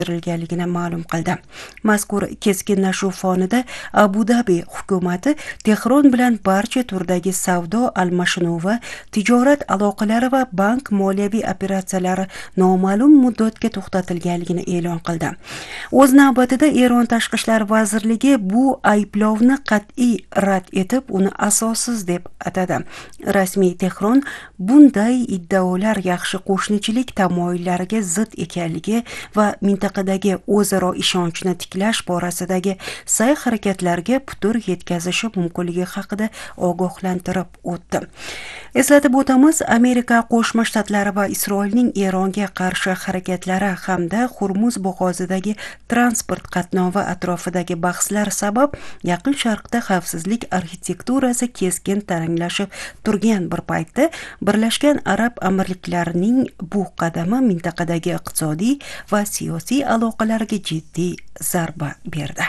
berilganligini ma'lum qildi. Mazkur keskinlashuv fonida Abu Dabi hukumati Tehron bilan barcha turdagi savdo almashinuvi, tijorat aloqalari va bank moliyaviy operatsiyalari noma'lum muddatga to'xtatilganligini e'lon qildi. O'z navbatida Eron tashqi ishlar vazirligi bu ayblovni qat'iy rad etib, uni asossiz deb atadi. Rasmiy Tehron bunday iddaolar yaxshi qo'shnichilik tamoyillariga zid ekanligi va mintaqadagi o'zaro ishonchni tiklash borasidagi sa'y-harakatlarga putur yetkazishi mumkinligi haqida ogohlantirib o'tdi. Eslatib o'tamiz, Amerika Qo'shma Shtatlari va Isroilning Eronga qarshi harakatlari hamda Hurmuz bo'g'ozidagi transport qatnovi atrofidagi bahslar sabab Yaqin Sharqda xavfsizlik arxitekturasi keskin taranglashib turgan bir paytda Birlashgan Arab Amirliklarining bu qadami mintaqadagi iqtisodiy va siyosiy aloqalarga jiddiy zarba berdi.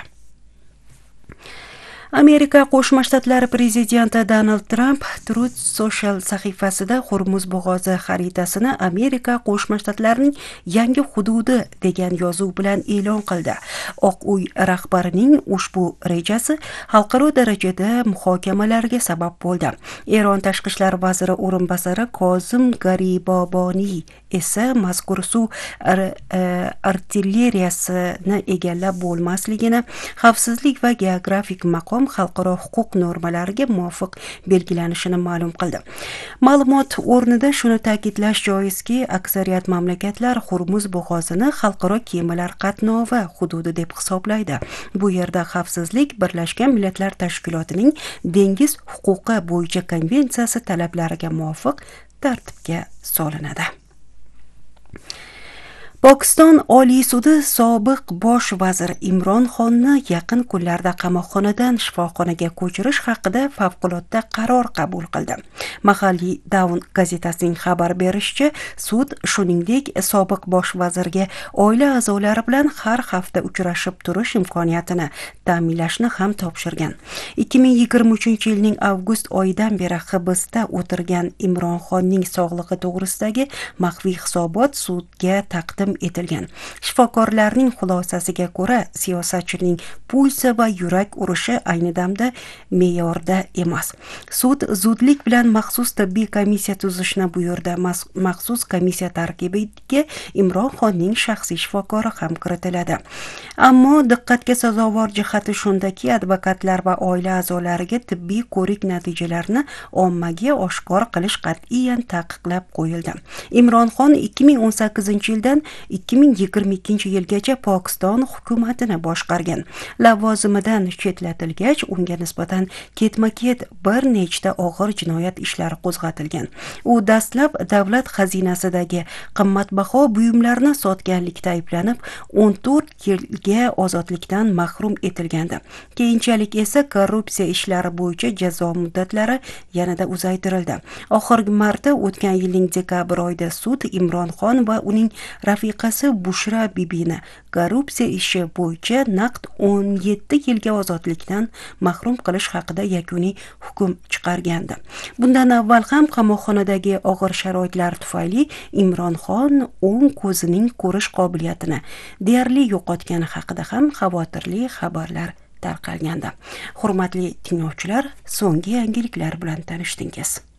Amerika Qo'shma Shtatlari prezidenti Donald Trump Truth Social sahifasida Hurmuz bo'g'ozi xaritasini Amerika Qo'shma Shtatlarining yangi hududi degan yozuv bilan e'lon qildi. Oq uy rahbarining ushbu rejasi xalqaro darajada muhokamalarga sabab bo'ldi. Eron tashqi ishlar vaziri o'rinbosari Kozim Garibaboniy esa mazkur suv artilleriyasini egallab bo'lmasligini, xavfsizlik va geografik maqom xalqaro huquq normalariga muvofiq belgilanishini ma'lum qildi. Ma'lumot o'rnida shuni ta'kidlash joizki, aksariyat mamlakatlar Hurmuz bo'g'ozini xalqaro kemalar qatnovi hududi deb hisoblaydi. Bu yerda xavfsizlik Birlashgan Millatlar Tashkilotining dengiz huquqi bo'yicha konvensiyasi talablariga muvofiq tartibga solinadi. Pokiston Oliy sudi sobiq bosh vazir Imron Xonni yaqin kunlarda qamoqxonadan shifoxonaga ko'chirish haqida favqulodda qaror qabul qildi. Mahalliy Dawn gazetasining xabar berishicha, sud shuningdek sobiq bosh vazirga oila a'zolari bilan har hafta uchrashib turish imkoniyatini ta'minlashni ham topshirgan. 2023-yilning avgust oyidan beri hibsda o'tirgan Imron Xonning sog'lig'i to'g'risidagi maxfiy hisobot sudga taqdim etilgan. Shifokorlarning xulosasiga ko'ra, siyosatchining pulsi va yurak urishi ayni damda me'yorda emas. Sud zudlik bilan maxsus tibbiy komissiya tuzishni buyurdi. Maxsus komissiya tarkibiga Imron Xonning shaxsiy shifokori ham kiritiladi. Ammo diqqatga sazovor jihati shundaki, advokatlar va oila a'zolariga tibbiy ko'rik natijalarini ommaga oshkor qilish qat'iyan taqiqlab qo'yildi. Imron Xon 2018-yildan 2022-yilgacha Pokiston hukumatini boshqargan. Lavozimidan chetlatilgach, unga nisbatan ketma-ket bir nechta og'ir jinoyat ishlari qo'zg'atilgan. U dastlab davlat xazinasidagi qimmatbaho buyumlarni sotganlikda ayblanib, 14 yilga ozodlikdan mahrum etilgandi. Keyinchalik esa korrupsiya ishlari bo'yicha jazo muddatlari yanada uzaytirildi. Oxirgi marta o'tgan yilning dekabr oyida sud Imron Xon va uning rafiqasi Bushra Bibini korrupsiya ishi bo'yicha naqd 17 yilga ozodlikdan mahrum qilish haqida yakuniy hukm chiqargandi. Bundan avval ham qamoqxonadagi og'ir sharoitlar tufayli Imron Xon o'ng ko'zining ko'rish qobiliyatini deyarli yo'qotgani haqida ham xavotirli xabarlar tarqalgandi. Hurmatli tinglovchilar, so'nggi yangiliklar bilan tanishdingiz.